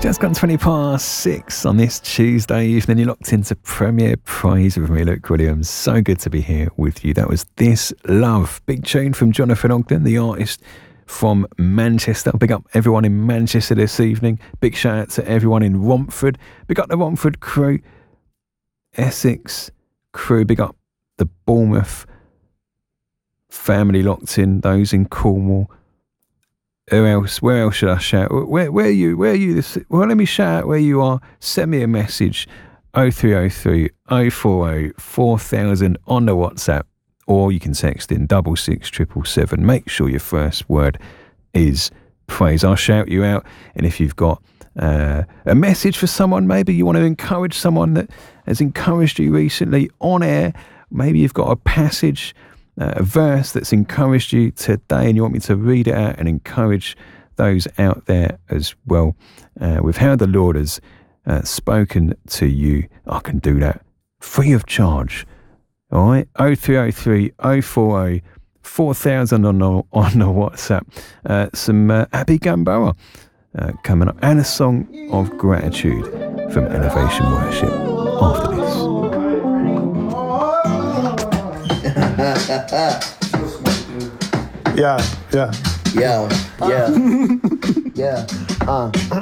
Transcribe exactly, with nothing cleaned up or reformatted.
Just gone twenty past six on this Tuesday evening. You're locked into Premier Praise with me, Luke Williams. So good to be here with you. That was This Love. Big tune from Jonathan Ogden, the artist from Manchester. Big up everyone in Manchester this evening. Big shout out to everyone in Romford. Big up the Romford crew. Essex crew. Big up the Bournemouth family locked in. Those in Cornwall. Who else? Where else should I shout? Where, where are you? Where are you? This, well, let me shout out where you are. Send me a message. oh three oh three, oh four oh, four thousand on the WhatsApp, or you can text in double six triple seven. Make sure your first word is praise. I'll shout you out. And if you've got uh, a message for someone, maybe you want to encourage someone that has encouraged you recently on air. Maybe you've got a passage, Uh, a verse that's encouraged you today, and you want me to read it out and encourage those out there as well. Uh, with how the Lord has uh, spoken to you, I can do that free of charge. All right, oh three oh three, oh four oh, four thousand on the, on the WhatsApp. Uh, some uh, Abby Gamboa uh, coming up, and a song of gratitude from Elevation Worship after this. yeah, yeah. Yeah, yeah, yeah, uh.